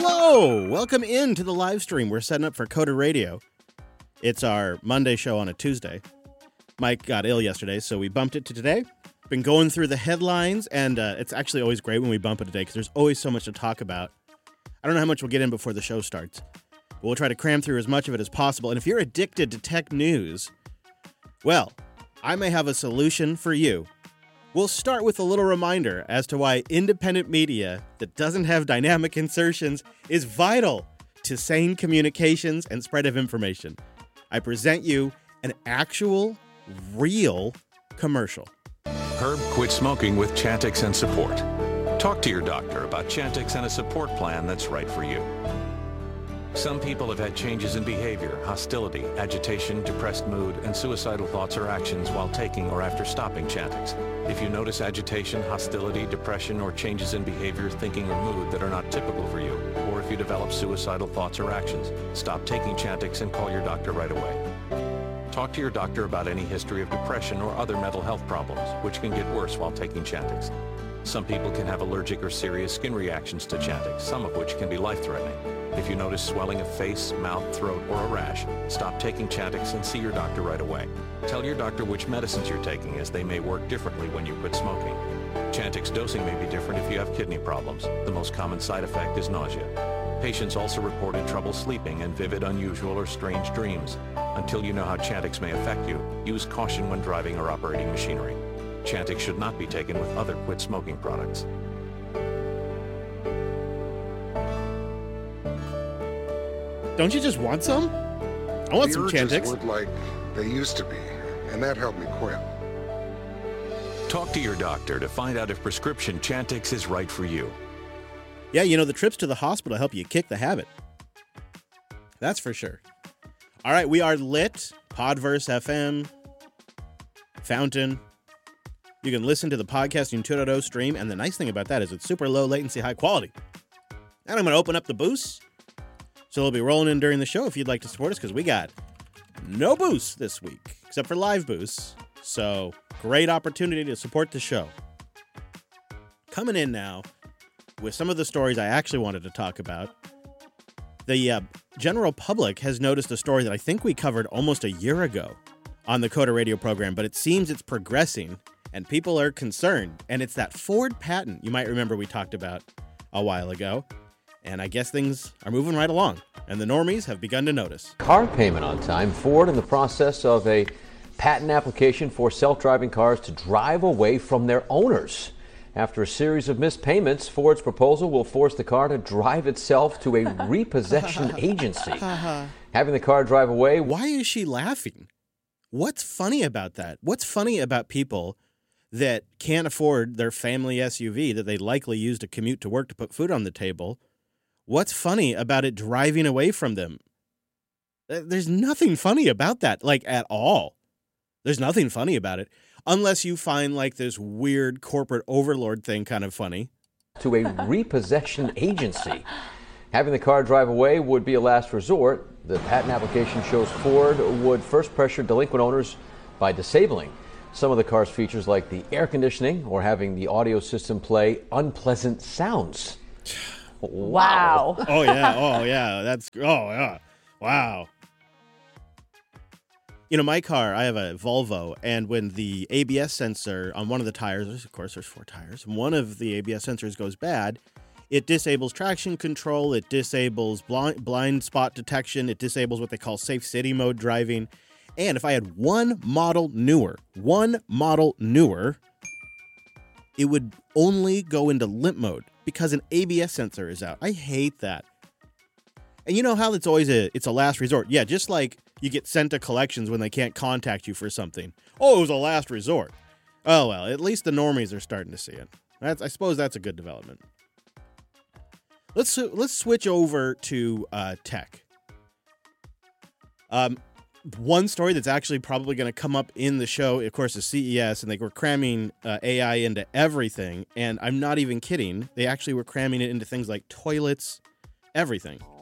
Hello! Welcome into the live stream we're setting up for Coder Radio. It's our Monday show on a Tuesday. Mike got ill yesterday, so we bumped it to today. Been going through the headlines, and it's actually always great when we bump it today because there's always so much to talk about. I don't know how much we'll get in before the show starts, but we'll try to cram through as much of it as possible. And if you're addicted to tech news, well, I may have a solution for you. We'll start with a little reminder as to why independent media that doesn't have dynamic insertions is vital to sane communications and spread of information. I present you an actual, real commercial. Herb quit smoking with Chantix and support. Talk to your doctor about Chantix and a support plan that's right for you. Some people have had changes in behavior, hostility, agitation, depressed mood, and suicidal thoughts or actions while taking or after stopping Chantix. If you notice agitation, hostility, depression, or changes in behavior, thinking, or mood that are not typical for you, or if you develop suicidal thoughts or actions, stop taking Chantix and call your doctor right away. Talk to your doctor about any history of depression or other mental health problems, which can get worse while taking Chantix. Some people can have allergic or serious skin reactions to Chantix, some of which can be life-threatening. If you notice swelling of face, mouth, throat, or a rash, stop taking Chantix and see your doctor right away. Tell your doctor which medicines you're taking, as they may work differently when you quit smoking. Chantix dosing may be different if you have kidney problems. The most common side effect is nausea. Patients also reported trouble sleeping and vivid, unusual, or strange dreams. Until you know how Chantix may affect you, use caution when driving or operating machinery. Chantix should not be taken with other quit smoking products. Don't you just want some? I want some Chantix. Would like they used to be, and that helped me quit. Talk to your doctor to find out if prescription Chantix is right for you. Yeah, you know, the trips to the hospital help you kick the habit. That's for sure. All right, we are lit. Podverse FM, Fountain. You can listen to the Podcasting 2.0 stream, and the nice thing about that is it's super low latency, high quality. And I'm going to open up the boosts, so they'll be rolling in during the show if you'd like to support us, because we got no boosts this week, except for live boosts. So, great opportunity to support the show. Coming in now with some of the stories I actually wanted to talk about. The general public has noticed a story that I think we covered almost a year ago on the Coder Radio program, but it seems it's progressing, and people are concerned. And it's that Ford patent you might remember we talked about a while ago. And I guess things are moving right along, and the normies have begun to notice. Car payment on time. Ford in the process of a patent application for self-driving cars to drive away from their owners. After a series of missed payments, Ford's proposal will force the car to drive itself to a repossession agency. Having the car drive away. Why is she laughing? What's funny about that? What's funny about people that can't afford their family SUV that they likely use to commute to work to put food on the table? What's funny about it driving away from them? There's nothing funny about that, like, at all. There's nothing funny about it, unless you find, like, this weird corporate overlord thing kind of funny. To a repossession agency. Having the car drive away would be a last resort. The patent application shows Ford would first pressure delinquent owners by disabling some of the car's features, like the air conditioning or having the audio system play unpleasant sounds. Wow. Oh, yeah. Oh, yeah. Yeah. Wow. You know, my car, I have a Volvo, and when the ABS sensor on one of the tires, of course there's 4 tires, one of the ABS sensors goes bad, it disables traction control, it disables blind spot detection, it disables what they call safe city mode driving, and if I had one model newer, it would only go into limp mode because an ABS sensor is out. I hate that. And you know how it's always it's a last resort. Yeah, just like you get sent to collections when they can't contact you for something. Oh, it was a last resort. Oh, well, at least the normies are starting to see it. I suppose that's a good development. Let's switch over to tech. One story that's actually probably going to come up in the show, of course, is CES, and they were cramming AI into everything. And I'm not even kidding. They actually were cramming it into things like toilets, everything.